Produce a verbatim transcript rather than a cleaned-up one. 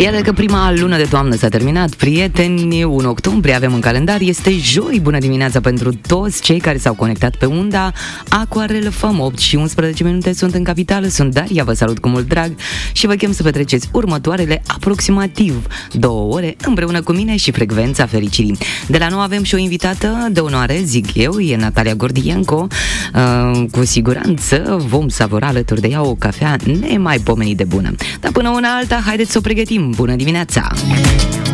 Iată că prima lună de toamnă s-a terminat, prieteni, unu octombrie avem în calendar, este joi. Bună dimineața pentru toți cei care s-au conectat pe unda Aquarel F M. Opt și unsprezece minute sunt în capitală, sunt Daria, vă salut cu mult drag și vă chem să petreceți următoarele aproximativ două ore împreună cu mine și Frecvența Fericirii. De la nou avem și o invitată de onoare, zic eu, e Natalia Gordienco. uh, Cu siguranță vom savora alături de ea o cafea nemaipomenit de bună. Dar până una alta, haideți să o pregătim. Bună dimineața!